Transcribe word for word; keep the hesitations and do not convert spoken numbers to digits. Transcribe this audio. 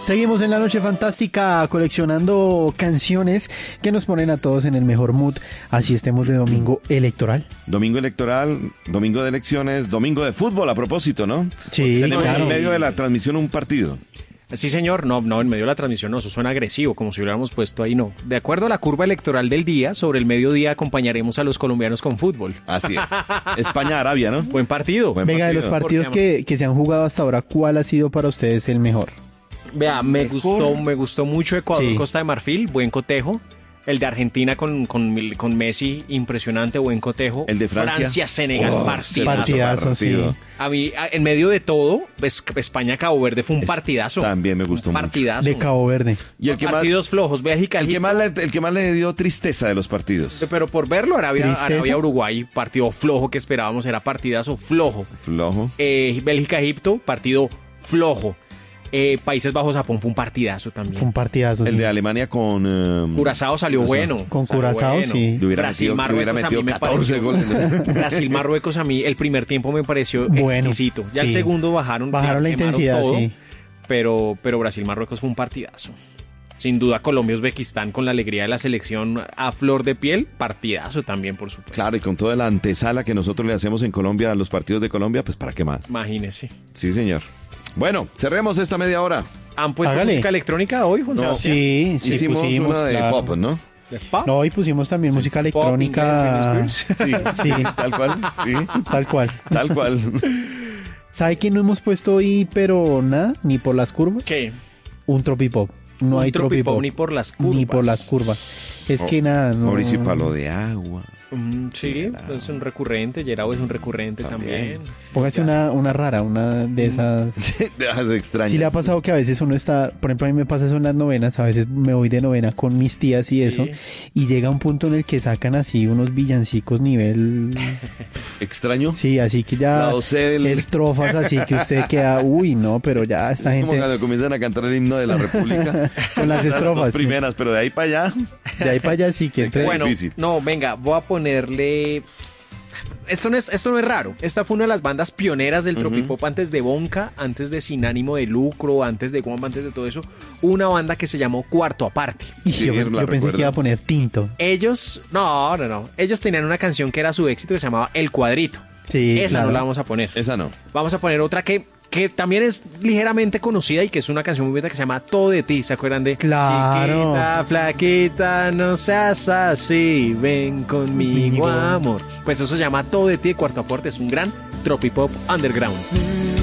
Seguimos en la noche fantástica coleccionando canciones que nos ponen a todos en el mejor mood. Así estemos de domingo electoral. Domingo electoral, domingo de elecciones, domingo de fútbol a propósito, ¿no? Sí, Tenemos claro. en medio de la transmisión un partido. Sí, señor. No, no, en medio de la transmisión no, eso suena agresivo, como si hubiéramos puesto ahí, no. De acuerdo a la curva electoral del día, sobre el mediodía acompañaremos a los colombianos con fútbol. Así es. España-Arabia, ¿no? Buen partido. Buen Venga, de los partido. partidos que, que se han jugado hasta ahora, ¿cuál ha sido para ustedes el mejor? Vea, me gustó, me gustó mucho Ecuador, Sí. Costa de Marfil, buen cotejo. El de Argentina con, con, con Messi, impresionante, buen cotejo. El de Francia. Senegal, Oh, partidazo. Partidazo, sí. partido. A mí, a- en medio de todo, es- España-Cabo Verde fue un Es- partidazo. también me gustó Un mucho. partidazo. De Cabo Verde. Y el que más, Partidos flojos, Bélgica, el que Egipto. más, le, el que más le dio tristeza de los partidos. Pero por verlo, Arabia, Tristeza. Arabia Uruguay, partido flojo que esperábamos, era partidazo flojo. Flojo. Eh, Bélgica, Egipto, partido flojo. Eh, Países Bajos, Japón fue un partidazo también. Fue un partidazo. El sí. de Alemania con... eh, Curazao salió Curazao. bueno. Con salió Curazao, bueno. sí. Le hubiera Brasil, metido, le hubiera Marruecos, a metido mí me catorce pareció- goles. ¿no? Brasil, Marruecos, a mí el primer tiempo me pareció Bueno, exquisito. Ya el sí. segundo bajaron, Bajaron la quemaron intensidad, todo, sí. Pero, pero Brasil, Marruecos fue un partidazo. Sin duda, Colombia, Uzbekistán, con la alegría de la selección a flor de piel, partidazo también, por supuesto. Claro, y con toda la antesala que nosotros le hacemos en Colombia a los partidos de Colombia, pues ¿para qué más? Imagínese. Sí, señor. Bueno, cerremos esta media hora. ¿Han puesto Hágale. música electrónica hoy, Juan No, Sebastián? Sí, sí, Hicimos pusimos, una de claro. pop, ¿no? ¿De pop? No, y pusimos también música Pop, electrónica. inglés, Britney Spears. Sí, Sí, tal cual, sí, tal cual. tal cual. ¿Sabe que no hemos puesto hoy, pero nada, ni por las curvas? ¿Qué? Un tropipop. No Un hay tropipop tropipop. ni por las curvas. Ni por las curvas. Es que nada, no. Mauricio Palo de Agua. Mm, sí, es un recurrente. Yerao es un recurrente también. También. Póngase una, una rara, una de esas. De esas extrañas. Sí le ha pasado que a veces uno está, por ejemplo a mí me pasa eso en las novenas, a veces me voy de novena con mis tías y Sí. eso, y llega un punto en el que sacan así unos villancicos nivel, ¿Extraño? sí, así que ya Lado C del- estrofas así que usted queda, uy no, pero ya esta Es como gente cuando comienzan a cantar el himno de la República. con las Las estrofas, dos sí. primeras, pero de ahí para allá. De ahí para allá sí que entre- Bueno, difícil. no, venga, voy a ponerle... Esto no, es, esto no es raro. Esta fue una de las bandas pioneras del tropipop antes de Bonka, antes de Sin Ánimo de Lucro, antes de Guamba, antes de todo eso. Una banda que se llamó Cuarto Aparte. y Sí, yo, la yo pensé recuerdo. que iba a poner tinto, Ellos, no, no, no. Ellos tenían una canción que era su éxito que se llamaba El Cuadrito. sí, Esa claro. no la vamos a poner. Esa no. Vamos a poner otra que, que también es ligeramente conocida y que es una canción muy bonita que se llama Todo de ti. ¿Se acuerdan de? Claro. Chiquita, flaquita, no seas así, ven conmigo, Conmigo. amor. Pues eso se llama Todo de ti, de Cuarto Aporte. Es un gran tropipop underground.